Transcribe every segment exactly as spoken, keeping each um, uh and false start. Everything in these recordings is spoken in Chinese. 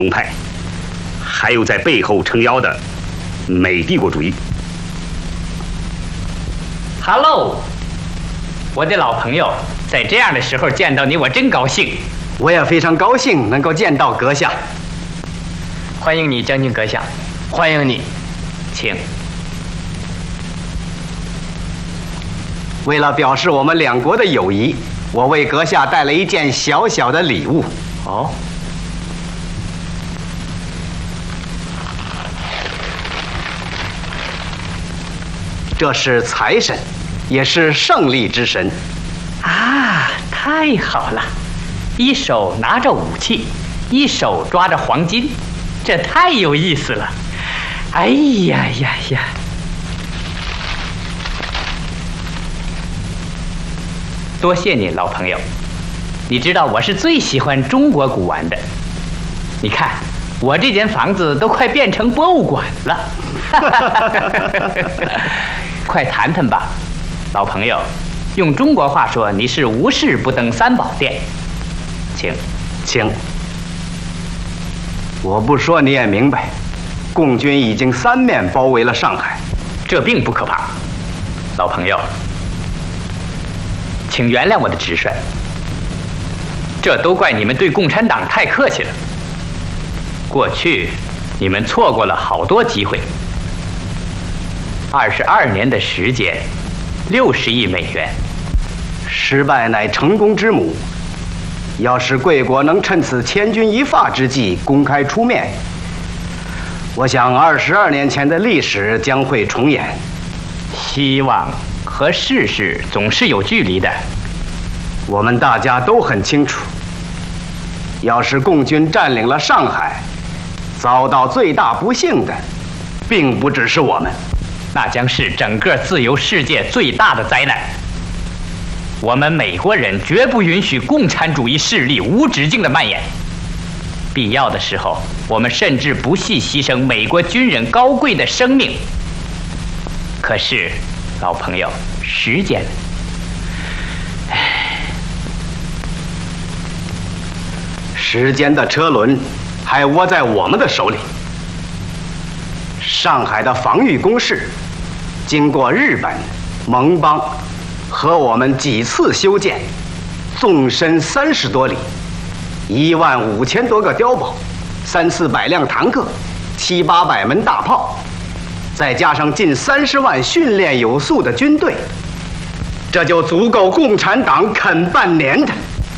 派，还有在背后撑腰的美帝国主义。 Hello， 我的老朋友，在这样的时候见到你，我真高兴。 我也非常高兴能够见到阁下。 欢迎你，将军阁下。 欢迎你， 请。 为了表示我们两国的友谊，我为阁下带了一件小小的礼物。 哦。 这是财神，也是胜利之神。 啊，太好了！一手拿着武器，一手抓着黄金，这太有意思了。哎呀呀呀！多谢你，老朋友。你知道我是最喜欢中国古玩的。你看，我这间房子都快变成博物馆了。快谈谈吧，老朋友。用中国话说，你是无事不登三宝殿。请， 请。我不说你也明白，共军已经三面包围了上海。 这并不可怕，老朋友。请原谅我的直率，这都怪你们对共产党太客气了。过去，你们错过了好多机会。二十二年的时间，六十亿美元， 失败乃成功之母。要是贵国能趁此千钧一发之际公开出面，我想二十二年前的历史将会重演。 希望和事实总是有距离的， 我们大家都很清楚。要是共军占领了上海，遭到最大不幸的，并不只是我们， 那将是整个自由世界最大的灾难。我们美国人绝不允许共产主义势力无止境的蔓延。必要的时候，我们甚至不惜牺牲美国军人高贵的生命。可是，老朋友，时间，唉， 时间的车轮还握在我们的手里。上海的防御工事，经过日本、盟邦和我们几次修建，纵深三十多里，一万五千多个碉堡，三四百辆坦克，七八百门大炮。再加上近三十万训练有素的军队，这就足够共产党啃半年的。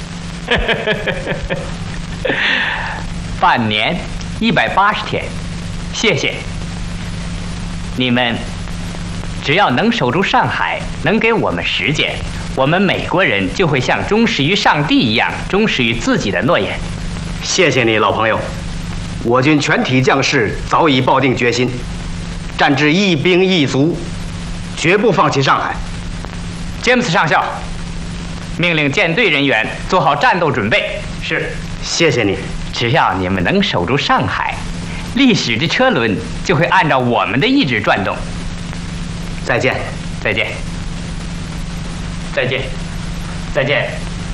半年，一百八十天，谢谢你们。只要能守住上海，能给我们时间，我们美国人就会像忠实于上帝一样，忠实于自己的诺言。 谢谢你，老朋友。我军全体将士早已抱定决心。战至一兵一卒，绝不放弃上海。 詹姆斯上校，命令舰队人员做好战斗准备。 是，谢谢你。 只要你们能守住上海，历史的车轮就会按照我们的意志转动。 再见， 再见，再见，再见。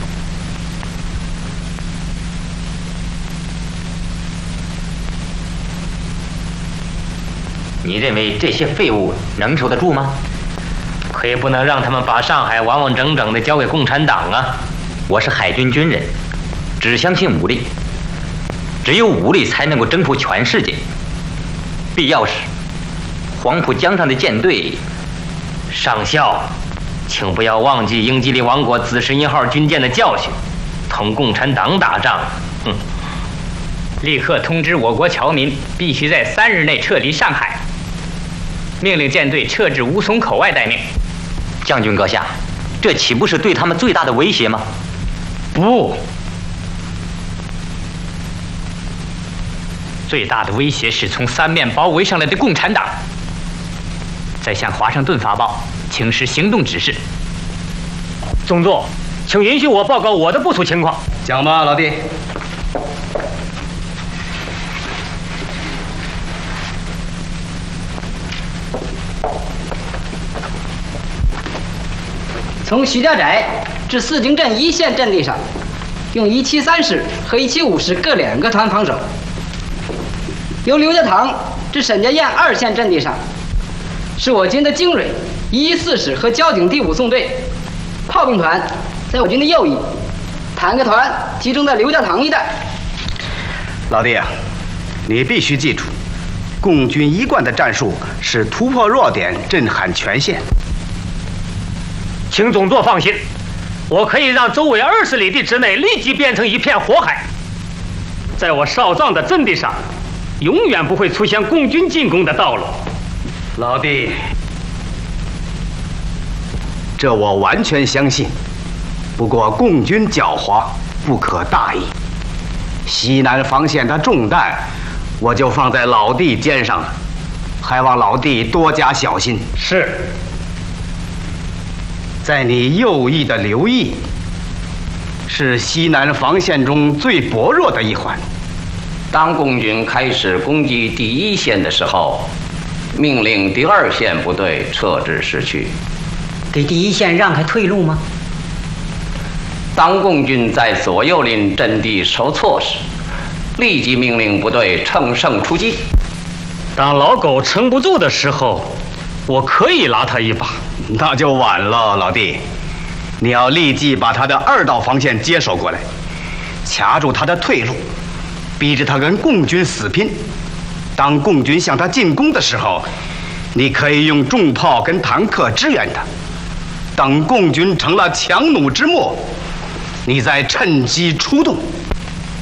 你认为这些废物能守得住吗？可也不能让他们把上海完完整整地交给共产党啊！我是海军军人，只相信武力，只有武力才能够征服全世界。必要时，黄浦江上的舰队，上校，请不要忘记英吉利王国紫石一号军舰的教训，同共产党打仗，哼！ 立刻通知我国侨民，必须在三日内撤离上海。命令舰队撤至吴淞口外待命。 将军阁下，这岂不是对他们最大的威胁吗？ 不，最大的威胁是从三面包围上来的共产党。再向华盛顿发报，请示行动指示。 总座，请允许我报告我的部署情况。 讲吧，老弟。 从徐家寨至四井镇一线阵地上，用一七三师和一七五师各两个团防守， 由刘家塘至沈家堰二线阵地上，是我军的精锐一一四师和交警第五纵队，炮兵团在我军的右翼，坦克团集中在刘家塘一带。 老弟啊，你必须记住，共军一贯的战术是突破弱点，震撼全线。 请总座放心，我可以让周围二十里地之内立即变成一片火海。在我少藏的阵地上，永远不会出现共军进攻的道路。 老弟，这我完全相信。不过共军狡猾，不可大意。西南防线的重担，我就放在老弟肩上了，还望老弟多加小心。 是。 在你右翼的刘毅，是西南防线中最薄弱的一环。 当共军开始攻击第一线的时候，命令第二线部队撤至市区， 给第一线让开退路吗？ 当共军在左右邻阵地受挫时，立即命令部队乘胜出击。 当老狗撑不住的时候，我可以拉他一把。 那就晚了，老弟，你要立即把他的二道防线接手过来，卡住他的退路，逼着他跟共军死拼。当共军向他进攻的时候，你可以用重炮跟坦克支援他。等共军成了强弩之末，你再趁机出动。